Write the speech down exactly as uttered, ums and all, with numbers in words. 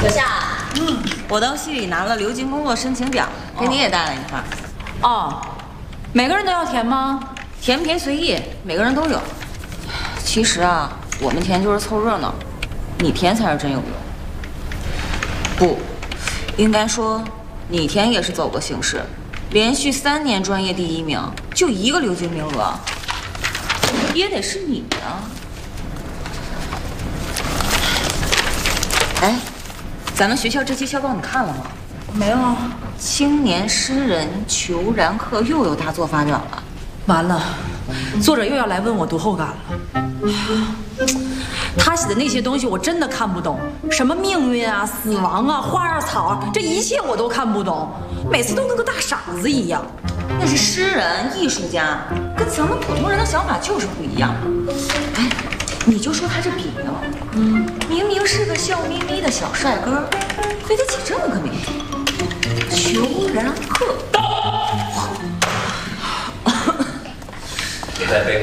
小夏， 嗯， 我到系里拿了留级工作申请表，给你也带了一份。 哦，每个人都要填吗？ 填不填随意，每个人都有。其实啊，我们填就是凑热闹，你填才是真有用。不，应该说你填也是走过形式，连续三年专业第一名，就一个留级名额，也得是你啊。哎，咱们学校这期校报你看了吗？ 没有啊。 青年诗人裘然克又有大作发表了。 完了，作者又要来问我读后感了。他写的那些东西我真的看不懂，什么命运啊、死亡啊、花啊、草啊，这一切我都看不懂，每次都跟个大傻子一样。 那是诗人、艺术家，跟咱们普通人的想法就是不一样。哎，你就说他这笔名，嗯，明明是个笑眯眯的小帅哥，非得起这么个名字，裘然克。 你在背